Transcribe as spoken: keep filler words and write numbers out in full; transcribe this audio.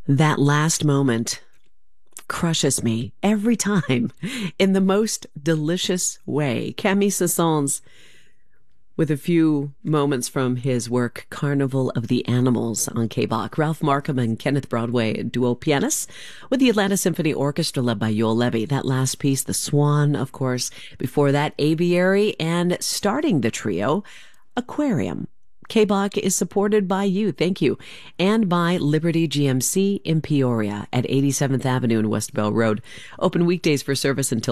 That last moment crushes me every time in the most delicious way. Camille Saint-Saëns, with a few moments from his work Carnival of the Animals on K-Bach. Ralph Markham and Kenneth Broadway, duo pianists, with the Atlanta Symphony Orchestra led by Yoel Levy. That last piece, The Swan, of course. Before that, Aviary, and starting the trio, Aquarium. K-Bach is supported by you, thank you, and by Liberty G M C in Peoria at eighty-seventh Avenue and West Bell Road. Open weekdays for service until